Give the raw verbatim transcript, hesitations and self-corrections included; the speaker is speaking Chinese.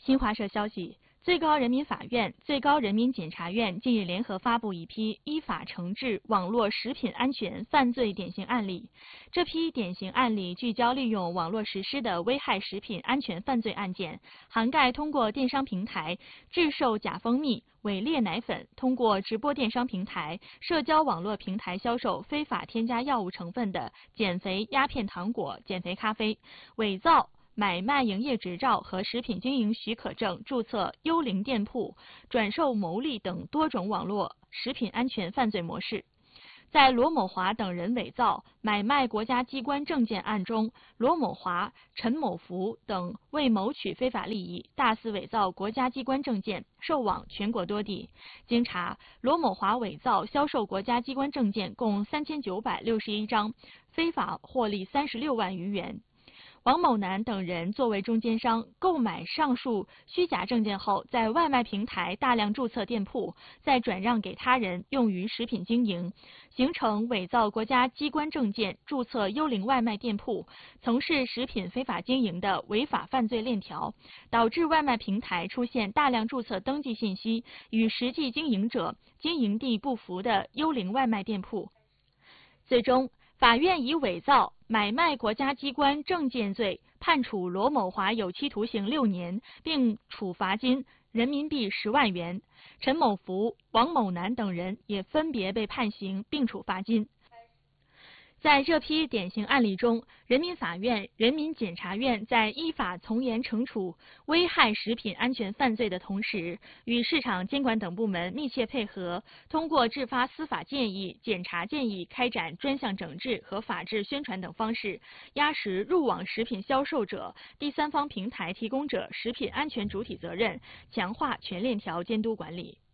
新华社消息，最高人民法院、最高人民检察院近日联合发布一批依法惩治网络食品安全犯罪典型案例。这批典型案例聚焦利用网络实施的危害食品安全犯罪案件，涵盖通过电商平台制售假蜂蜜、伪劣奶粉，通过直播电商平台、社交网络平台销售非法添加药物成分的减肥鸦片糖果、减肥咖啡，伪造买卖营业执照和食品经营许可证注册幽灵店铺、转售牟利等多种网络食品安全犯罪模式。在罗某华等人伪造、买卖国家机关证件案中，罗某华、陈某福等为谋取非法利益，大肆伪造国家机关证件，售往全国多地。经查，罗某华伪造销售国家机关证件共三千九百六十一张，非法获利三十六万余元。王某男等人作为中间商，购买上述虚假证件后，在外卖平台大量注册店铺，再转让给他人用于食品经营，形成伪造国家机关证件、注册幽灵外卖店铺、从事食品非法经营的违法犯罪链条，导致外卖平台出现大量注册登记信息与实际经营者经营地不符的幽灵外卖店铺。最终，法院以伪造、买卖国家机关证件罪判处罗某华有期徒刑六年，并处罚金人民币十万元。陈某福、王某男等人也分别被判刑并处罚金。在这批典型案例中，人民法院、人民检察院在依法从严惩处危害食品安全犯罪的同时，与市场监管等部门密切配合，通过制发司法建议、检察建议，开展专项整治和法治宣传等方式，压实入网食品销售者、第三方平台提供者食品安全主体责任，强化全链条监督管理。